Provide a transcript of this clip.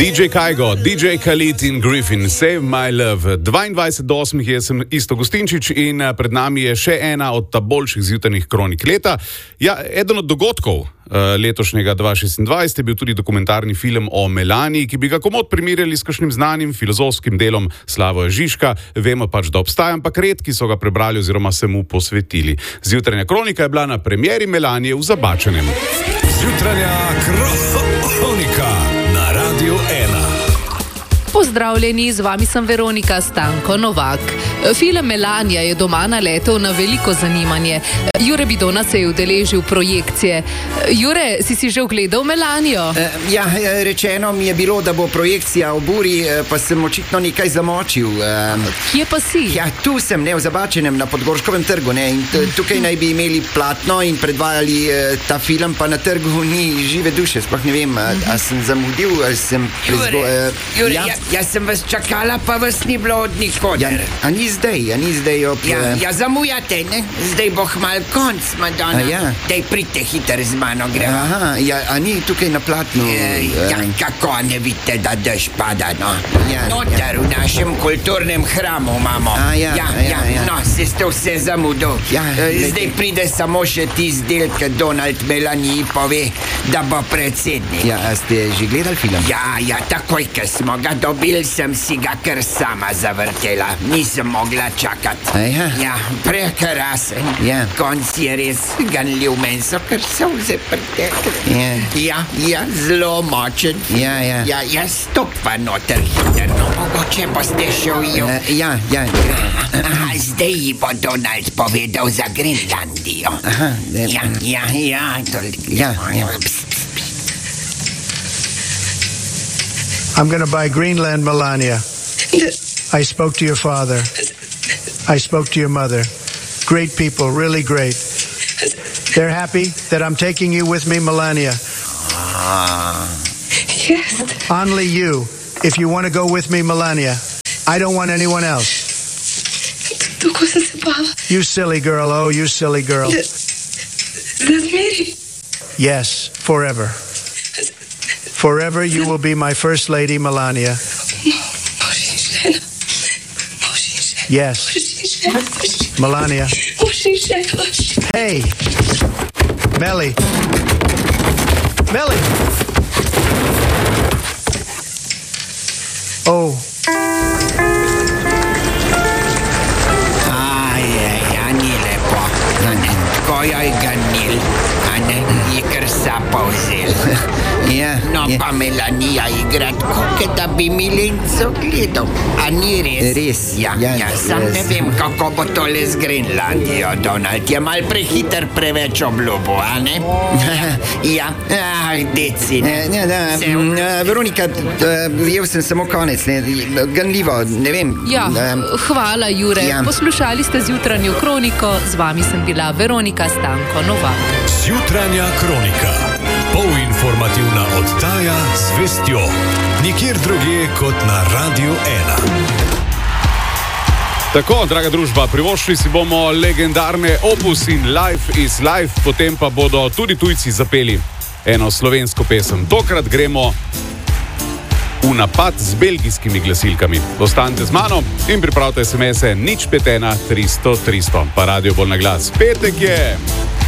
DJ Kygo, DJ Khalid in Griffin, Save My Love. 22.8 je, sem Isto Gustinčič in pred nami je še ena od ta boljših zjutrajnih kronik leta. Ja, eden od dogodkov letošnjega 2026 je bil tudi dokumentarni film o Melaniji, ki bi ga komot primerjali s kakšnim znanim filozofskim delom Slavoja Žižka. Vemo pač, da obstaja, ampak redki so ga prebrali oziroma se mu posvetili. Zjutrajna kronika je bila na premieri Melanije v Zabačenem. Zjutrajna kronika na Radio 1. Pozdravljeni, z vami sem Veronika Stanko Novak. Film Melanija je doma naletel na veliko zanimanje. Jure Bidona se je udeležil projekcije. Jure, si že ogledal Melanijo? Ja, rečeno mi je bilo, da bo projekcija o buri, pa sem očitno nekaj zamočil. Kje pa si? Ja, tu sem, ne, v Zabačenem, na Podgorškovem trgu, ne, in tukaj naj bi imeli platno in predvajali ta film, pa na trgu ni žive duše, sploh ne vem, a sem zamudil, ali sem Jure, jaz sem vas čakala, pa vas ni bilo od nikoder. Ja, a ni zdaj ob... Ja, zamujate, ne? Zdaj bo hmal konc, Madonna. Ja. Daj, pridite hiter z mano, gremo. Aha, ja, a ni tukaj na platnu? Ja, kako ne vidite, da dež pada, no? Ja, Noter v našem kulturnem hramu imamo. Ja. No, se ste vse zamudil. Ja, Zdaj pride samo še tisti del, ki Donald Melaniji pove, da bo predsednik. Ja, a ste že gledali film? Ja, takoj, ko smo ga dobili, sem si ga kar sama zavrtela. Nisem mogla čakati. Ja, prekrasen. Ja. Konc je res ganljiv, meni so kar solze pretekle. Ja, zelo močen. Ja, stopva noter hiter, no, mogoče boste še ujel. Ja. Zdaj ji bo Donald povedal za Grenlandijo. Ja. I'm going to buy Greenland, Melania. I spoke to your father. I spoke to your mother. Great people, really great. They're happy that I'm taking you with me, Melania. Yes. Only you, if you want to go with me, Melania. I don't want anyone else. You silly girl, oh, you silly girl. That's Mary. Yes, forever. Forever you will be my first lady, Melania. Yes. Melania. Hey. Melly. Oh. Ni lepo. Ko jo je ganil, je kar sapal zel. No, pa Melanija igra tako, da bi Milenco gledal. A ni res? Res. Ja, sam ne vem, kako bo tole z Grenlandijo. Donald je mal prehiter preveč obljubo, a ne? Ja, deci. Veronika, jel sem samo konec, ganljivo, ne vem. Ja, hvala, Jure. Poslušali ste zjutranjo kroniko, z vami sem bila Veronika Stanko Novak. Zjutranja kronika. Polinformativna oddaja z vestjo. Nikjer drugje kot na Radio 1. Tako, draga družba, privoščili si bomo legendarne Opus in Life is Life, potem pa bodo tudi tujci zapeli eno slovensko pesem. Tokrat gremo v napad z belgijskimi glasilkami. Ostanite z mano in pripravite SMS-e 051 300 300. Pa radio bolj na glas. Petek je!